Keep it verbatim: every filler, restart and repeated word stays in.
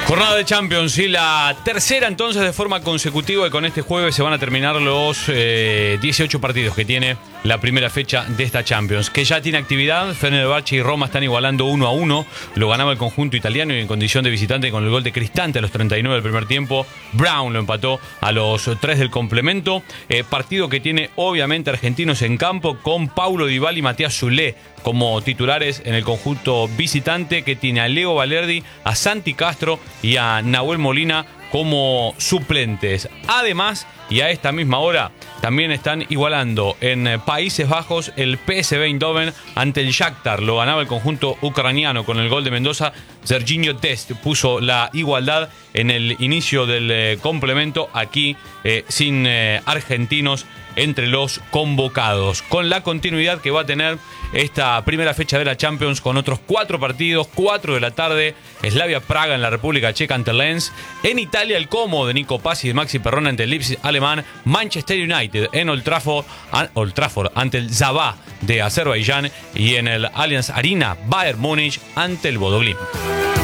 Jornada de Champions y la tercera entonces de forma consecutiva, y con este jueves se van a terminar los eh, dieciocho partidos que tiene la primera fecha de esta Champions, que ya tiene actividad. Fenerbahce y Roma están igualando uno a uno, lo ganaba el conjunto italiano y en condición de visitante con el gol de Cristante a los treinta y nueve del primer tiempo. Brown lo empató a los tres del complemento. Eh, partido que tiene obviamente argentinos en campo, con Paulo Dybala y Matías Zulé como titulares en el conjunto visitante, que tiene a Leo Valerdi, a Santi Castro y a Nahuel Molina como suplentes. Además, y a esta misma hora, también están igualando en Países Bajos el P S V Eindhoven ante el Shakhtar. Lo ganaba el conjunto ucraniano con el gol de Mendoza. Serginho Dest puso la igualdad en el inicio del eh, complemento, aquí eh, sin eh, argentinos entre los convocados, con la continuidad que va a tener esta primera fecha de la Champions, con otros cuatro partidos. Cuatro de la tarde, Slavia Praga en la República Checa ante Lens. En Italia, el Como de Nico Pazzi y de Maxi Perrone ante el Leipzig alemán. Manchester United en Old Trafford, Old Trafford ante el Zabá de Azerbaiyán. Y en el Allianz Arena, Bayern Múnich ante el Bodo Glimt.